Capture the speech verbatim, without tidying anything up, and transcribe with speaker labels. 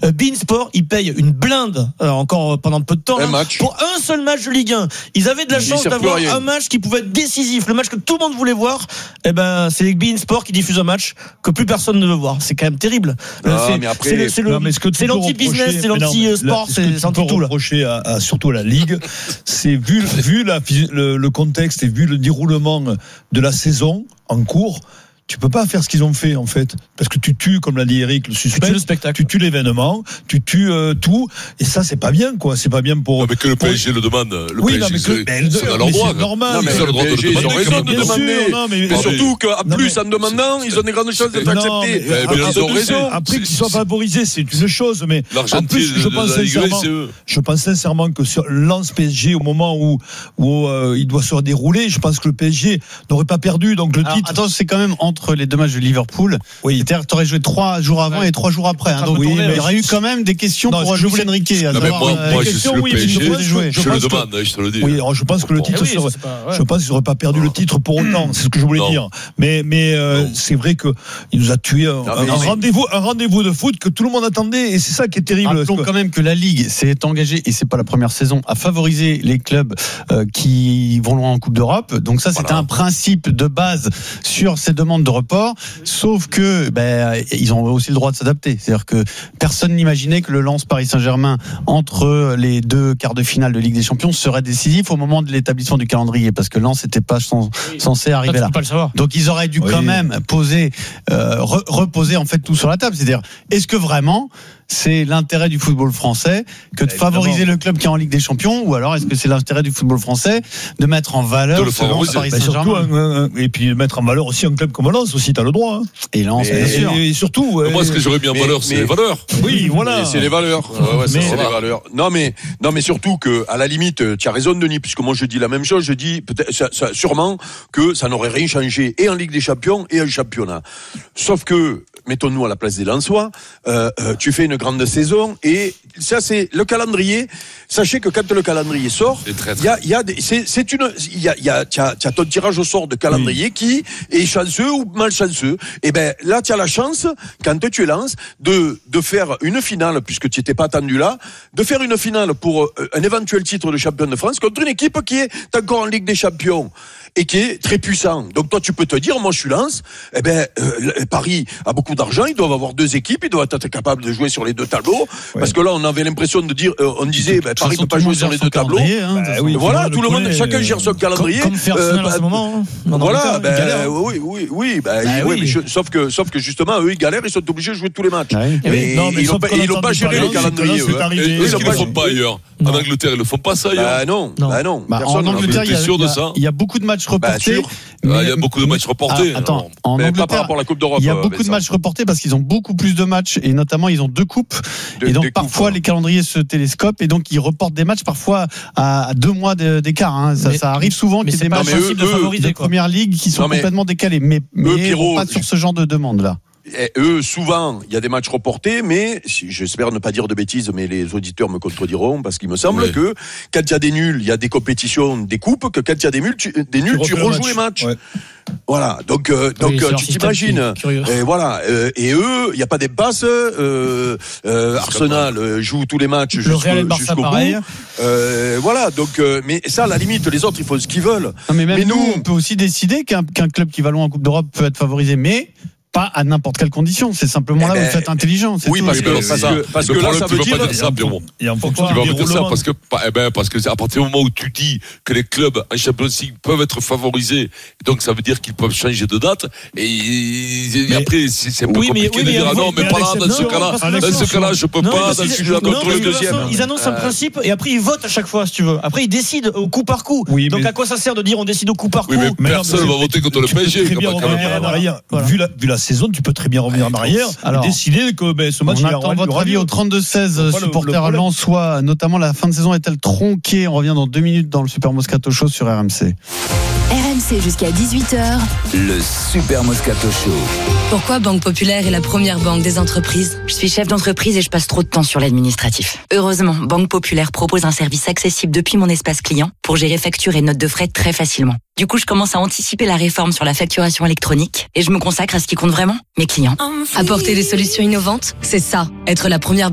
Speaker 1: Euh, beIN Sport, ils payent une blinde euh, encore pendant peu de temps là, pour un seul match de Ligue un. Ils avaient de la chance d'avoir un match qui pouvait être décisif, le match que tout le monde voulait voir. Eh ben, c'est beIN Sport qui diffuse un match que plus personne ne veut voir. C'est quand même terrible.
Speaker 2: Non,
Speaker 1: c'est,
Speaker 2: mais après,
Speaker 1: c'est, le, c'est, le, non, ce c'est l'anti-business, c'est l'anti-sport,
Speaker 3: c'est l'anti-tout. Reprocher à, à, surtout à la Ligue, c'est vu, vu la, le, le contexte et vu le déroulement de la saison en cours, tu peux pas faire ce qu'ils ont fait en fait, parce que tu tues, comme l'a dit Eric, le suspense, tu tues le spectacle, tu tues l'événement, tu tues euh, tout, et ça c'est pas bien quoi, c'est pas bien pour.
Speaker 4: Non, mais que le P S G
Speaker 3: pour...
Speaker 4: le demande, le
Speaker 3: oui,
Speaker 4: P S G
Speaker 3: non, mais que,
Speaker 4: c'est, c'est dans leur droit.
Speaker 3: C'est normal.
Speaker 4: Non, mais
Speaker 3: ils
Speaker 4: ont le droit de le demander.
Speaker 2: Ils ont raison de demander.
Speaker 3: Non, mais,
Speaker 2: mais surtout qu'à plus en demandant, ils ont des grandes chances d'être acceptés.
Speaker 3: Ils ont raison. Après qu'ils soient favorisés, c'est une chose, mais en plus, je pense sincèrement, je pense sincèrement que sur Lens P S G, au moment où où il doit se dérouler, je pense que le P S G n'aurait pas perdu, donc le titre.
Speaker 5: Attends, c'est quand même entre les deux matchs de Liverpool. Oui. C'est-à-dire que tu aurais joué trois jours avant ouais. et trois jours après. Hein, donc oui, il y aurait eu quand même des questions non, pour Luis Enrique.
Speaker 4: Non, mais moi, euh, moi je suis le P S G, je, je, je, je le demande, que, je te le dis.
Speaker 3: Oui, alors je pense que le titre, oui, serait, pas, ouais. je pense qu'ils n'auraient pas perdu le titre pour autant. C'est ce que je voulais non. dire. Mais, mais euh, c'est vrai que il nous a tué un, non, un, un rendez-vous, un rendez-vous de foot que tout le monde attendait, et c'est ça qui est terrible.
Speaker 5: Rappelons quand même que la Ligue s'est engagée, et c'est pas la première saison, à favoriser les clubs euh, qui vont loin en Coupe d'Europe. Donc ça, c'était voilà. un principe de base sur ces demandes de report. Sauf que ben, ils ont aussi le droit de s'adapter. C'est-à-dire que personne n'imaginait que le Lens Paris Saint-Germain entre les deux quarts de finale de Ligue des Champions serait décisif au moment de l'établissement du calendrier, parce que Lens n'était pas censé arriver là. Donc ils auraient dû oui. quand même poser, euh, re- reposer en fait tout sur la table. C'est-à-dire, est-ce que vraiment c'est l'intérêt du football français que de Évidemment. favoriser le club qui est en Ligue des Champions, ou alors est-ce que c'est l'intérêt du football français de mettre en valeur ce Lens Paris Saint-Germain
Speaker 3: bah, un, un, et puis mettre en valeur aussi un club comme Lens aussi, t'as le droit. Hein.
Speaker 5: Et Lens,
Speaker 3: bien sûr. Et, et surtout.
Speaker 4: Ouais, moi, ce que j'aurais mis en valeur, mais, c'est mais, les valeurs.
Speaker 3: Oui, voilà.
Speaker 2: Mais c'est les valeurs. Ouais, ouais, c'est les valeurs. Non, mais non, mais surtout que à la limite, tu as raison, Denis, puisque moi je dis la même chose. Je dis peut-être, ça, ça, sûrement que ça n'aurait rien changé et en Ligue des Champions et en championnat. Sauf que mettons-nous à la place des Lensois, euh, euh, tu fais une grande saison et ça c'est le calendrier. Sachez que quand le calendrier sort, il y a, il y a, des, c'est, c'est une, il y a, il y a, tu as, tu as ton tirage au sort de calendrier oui. qui est chanceux ou malchanceux. Et ben là, tu as la chance quand tu es Lens de de faire une finale puisque tu n'étais pas attendu là, de faire une finale pour un éventuel titre de champion de France contre une équipe qui est encore en Ligue des Champions et qui est très puissant. Donc toi, tu peux te dire, moi je suis Lens, eh ben euh, Paris a beaucoup d'argent, ils doivent avoir deux équipes, ils doivent être capables de jouer sur les deux tableaux, ouais. parce que là on avait l'impression de dire, euh, on disait, ben, Paris peut pas jouer sur les deux tableaux. Hein, bah, oui, voilà, tout le monde, connaît, chacun gère son calendrier.
Speaker 1: Comme, comme faire euh, bah, à ce moment. Hein,
Speaker 2: voilà, ben, galère, oui, oui, oui, ben, bah, oui, oui. Mais je, sauf que, sauf que justement, eux ils galèrent, ils sont obligés de jouer tous les matchs.
Speaker 3: Ouais.
Speaker 2: Mais, non, mais ils n'ont pas géré le calendrier.
Speaker 4: Eux, ils ne le font pas ailleurs. En Angleterre, ils le font pas ça ailleurs.
Speaker 2: Bah non, bah non.
Speaker 5: En Angleterre, il y a beaucoup de matchs reportés.
Speaker 4: Il y a beaucoup de matchs reportés.
Speaker 5: Attends, en Angleterre,
Speaker 2: par rapport à la Coupe d'Europe.
Speaker 5: Il y a beaucoup de matchs reportés parce qu'ils ont beaucoup plus de matchs et notamment ils ont deux coupes de, et donc parfois coupes, les calendriers se télescopent et donc ils reportent des matchs parfois à deux mois d'écart. Hein. Ça, mais, ça arrive souvent qu'il y ait des matchs eux, de, favoriser, de Première Ligue qui sont non, mais, complètement décalés, mais, mais eux, Pierrot, pas sur ce genre de demande là.
Speaker 2: Et eux, souvent, il y a des matchs reportés, mais j'espère ne pas dire de bêtises, mais les auditeurs me contrediront, parce qu'il me semble oui. que quand il y a des nuls, il y a des compétitions, des coupes, que quand il y a des nuls, tu, des nuls, tu, tu rejoues les matchs. Ouais. Voilà, donc euh, donc oui, tu t'imagines, et voilà, euh, et eux, il y a pas d'impasse. Euh, euh, Arsenal euh, joue tous les matchs
Speaker 1: le
Speaker 2: jusqu'au, jusqu'au bout. Euh, voilà, donc euh, mais ça, à la limite, les autres, ils font ce qu'ils veulent.
Speaker 5: Non, mais même mais nous, nous, on peut aussi décider qu'un, qu'un club qui va loin en Coupe d'Europe peut être favorisé, mais pas à n'importe quelle condition, c'est simplement là où vous faites intelligent.
Speaker 2: Oui,
Speaker 5: tout.
Speaker 2: parce que, parce que, parce que là, ça veut dire.
Speaker 4: Ça, Pierrot. Tu vas pas dire ça parce que, eh ben, parce que à partir du moment où tu dis que les clubs en Champions League peuvent être favorisés, donc ça veut dire qu'ils peuvent changer de date. Et, et après, c'est, c'est un peu oui, compliqué mais, oui, de dire ah non, mais pas là, dans ce cas-là, dans ce cas-là, je peux pas, dans celui-là contre le deuxième.
Speaker 1: Ils annoncent un principe et après ils votent à chaque fois, si tu veux. Après ils décident au coup par coup. Donc à quoi ça sert de dire on décide au coup par coup?
Speaker 4: Oui, mais personne va voter contre le P S G.
Speaker 3: Vu la saison, tu peux très bien revenir en arrière et décider que ben, ce match
Speaker 5: on attend votre avis au trente-deux seize supporters lensois, notamment la fin de saison est-elle tronquée? On revient dans deux minutes dans le Super Moscato Show sur R M C.
Speaker 6: R M C jusqu'à dix-huit heures.
Speaker 7: Le Super Moscato Show.
Speaker 6: Pourquoi Banque Populaire est la première banque des entreprises? Je suis chef d'entreprise et je passe trop de temps sur l'administratif. Heureusement, Banque Populaire propose un service accessible depuis mon espace client pour gérer factures et notes de frais très facilement. Du coup, je commence à anticiper la réforme sur la facturation électronique et je me consacre à ce qui compte vraiment, mes clients. Apporter des solutions innovantes, c'est ça, être la première